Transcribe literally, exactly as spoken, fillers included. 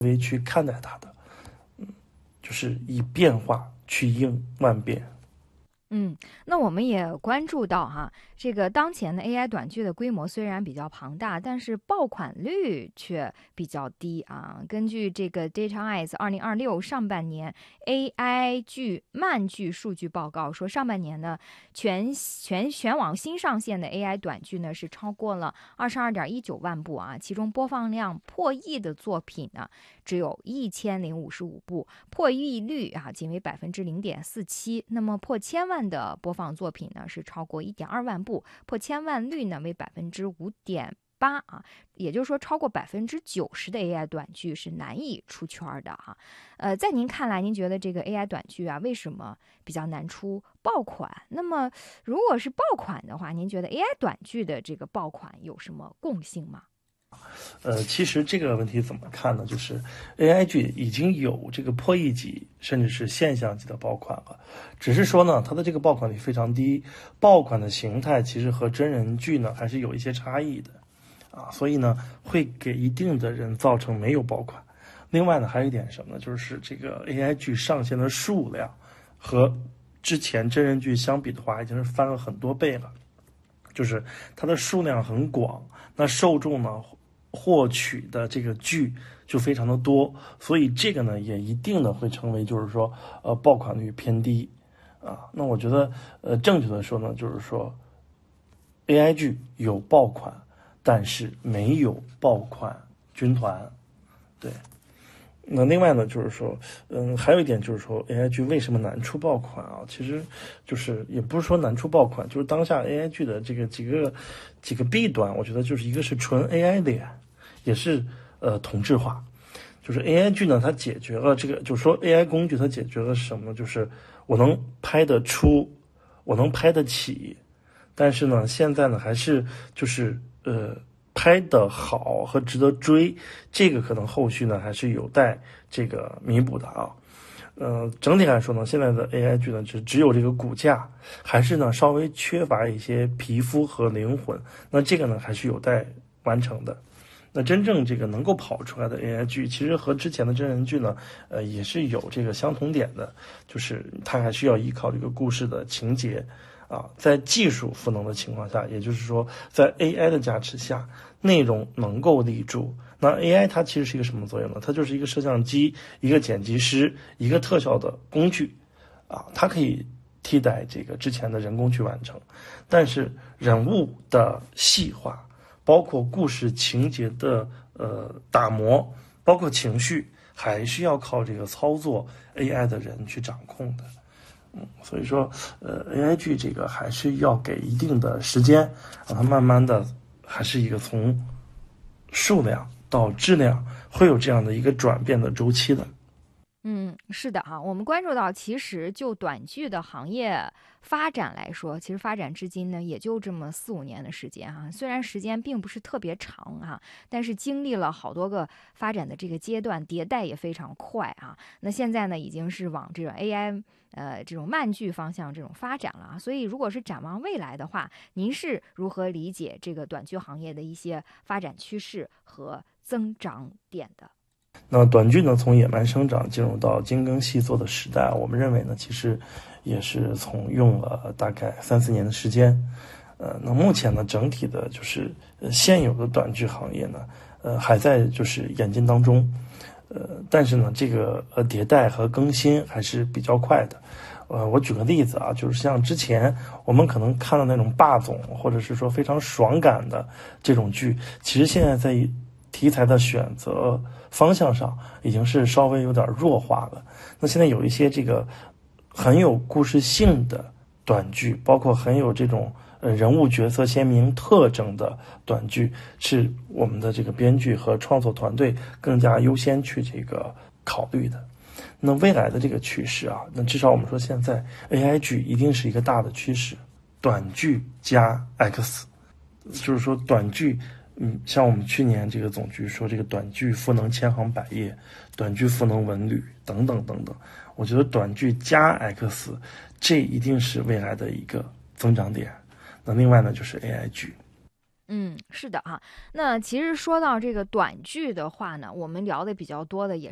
维去看待它的，嗯，就是以变化去应万变。 嗯，那我们也关注到哈，这个当前的 A I 短剧的规模虽然比较庞大，但是爆款率却比较低啊。根据这个 Data Eyes 二零二六上半年 A I 剧漫剧数据报告说，上半年呢，全全全网新上线的 A I 短剧呢是超过了二十二点一九万部啊，其中播放量破亿的作品呢只有一千零五十五部，破亿率啊仅为百分之零点四七。那么破千万的播放作品呢是超过一点二万部，破千万率呢为百分之五点八啊，也就是说超过百分之九十的 A I 短剧是难以出圈的哈、啊。呃，在您看来，您觉得这个 A I 短剧啊为什么比较难出爆款？那么如果是爆款的话，您觉得 A I 短剧的这个爆款有什么共性吗？ 呃，其实这个问题怎么看呢？就是 A I 剧已经有这个破亿级甚至是现象级的爆款了，只是说呢，它的这个爆款率非常低，爆款的形态其实和真人剧呢还是有一些差异的，啊，所以呢会给一定的人造成没有爆款。另外呢，还有一点什么呢？就是这个 A I 剧上线的数量和之前真人剧相比的话，已经是翻了很多倍了，就是它的数量很广，那受众呢获取的这个剧就非常的多，所以这个呢也一定的会成为就是说呃爆款率偏低啊。那我觉得呃正确的说呢，就是说 A I 剧有爆款，但是没有爆款军团，对。那另外呢，就是说，嗯，还有一点就是说 ，A I 剧为什么难出爆款啊？其实，就是也不是说难出爆款，就是当下 A I 剧的这个几个几个弊端，我觉得就是一个是纯 A I 脸，也是呃同质化。就是 A I 剧呢，它解决了这个，就是说 A I 工具它解决了什么呢？就是我能拍得出，我能拍得起，但是呢，现在呢还是就是呃。拍的好和值得追，这个可能后续呢还是有待这个弥补的啊。呃，整体来说呢，现在的 A I 剧呢只只有这个骨架，还是呢稍微缺乏一些皮肤和灵魂。那这个呢还是有待完成的。那真正这个能够跑出来的 A I 剧，其实和之前的真人剧呢，呃，也是有这个相同点的，就是它还需要依靠这个故事的情节。啊，在技术赋能的情况下，也就是说，在 A I 的加持下，内容能够立住。那 A I 它其实是一个什么作用呢？它就是一个摄像机、一个剪辑师、一个特效的工具，啊，它可以替代这个之前的人工去完成。但是人物的细化，包括故事情节的呃打磨，包括情绪，还是要靠这个操作 A I 的人去掌控的。嗯，所以说，呃 ，A I 剧这个还是要给一定的时间，让它慢慢的，还是一个从数量到质量会有这样的一个转变的周期的。 嗯，是的哈，我们关注到，其实就短剧的行业发展来说，其实发展至今呢，也就这么四五年的时间哈。虽然时间并不是特别长哈，但是经历了好多个发展的这个阶段，迭代也非常快啊。那现在呢，已经是往这种 A I 呃这种慢剧方向这种发展了啊。所以，如果是展望未来的话，您是如何理解这个短剧行业的一些发展趋势和增长点的？ 那短剧呢，从野蛮生长进入到精耕细作的时代，我们认为呢，其实也是从用了大概三四年的时间。呃，那目前呢，整体的就是呃现有的短剧行业呢，呃还在就是演进当中。呃，但是呢，这个呃迭代和更新还是比较快的。呃，我举个例子啊，就是像之前我们可能看到那种霸总，或者是说非常爽感的这种剧，其实现在在题材的选择方向上已经是稍微有点弱化了。那现在有一些这个很有故事性的短剧，包括很有这种呃人物角色鲜明特征的短剧，是我们的这个编剧和创作团队更加优先去这个考虑的。那未来的这个趋势啊，那至少我们说现在 A I 剧一定是一个大的趋势，短剧加 X， 就是说短剧。嗯，像我们去年这个总局说，这个短剧赋能千行百业，短剧赋能文旅等等等等。我觉得短剧加 X， 这一定是未来的一个增长点。那另外呢，就是 A I 剧。 嗯，是的哈。那其实说到这个短剧的话呢，我们聊的比较多的也